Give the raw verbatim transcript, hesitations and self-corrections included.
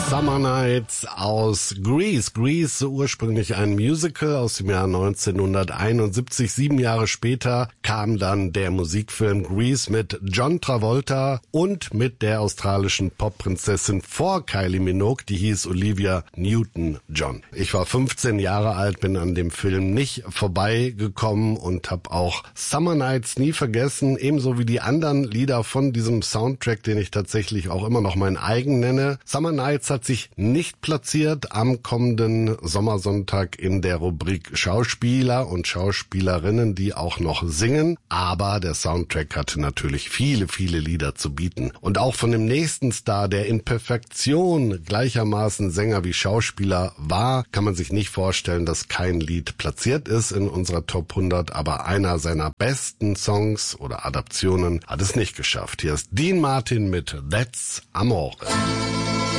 Summer Nights aus Grease. Grease, ursprünglich ein Musical aus dem Jahr neunzehnhunderteinundsiebzig. Sieben Jahre später kam dann der Musikfilm Grease mit John Travolta und mit der australischen Popprinzessin vor Kylie Minogue, die hieß Olivia Newton-John. Ich war fünfzehn Jahre alt, bin an dem Film nicht vorbeigekommen und habe auch Summer Nights nie vergessen, ebenso wie die anderen Lieder von diesem Soundtrack, den ich tatsächlich auch immer noch mein eigen nenne. Summer Nights hat sich nicht platziert am kommenden Sommersonntag in der Rubrik Schauspieler und Schauspielerinnen, die auch noch singen. Aber der Soundtrack hatte natürlich viele, viele Lieder zu bieten. Und auch von dem nächsten Star, der in Perfektion gleichermaßen Sänger wie Schauspieler war, kann man sich nicht vorstellen, dass kein Lied platziert ist in unserer Top hundert. Aber einer seiner besten Songs oder Adaptionen hat es nicht geschafft. Hier ist Dean Martin mit That's Amore.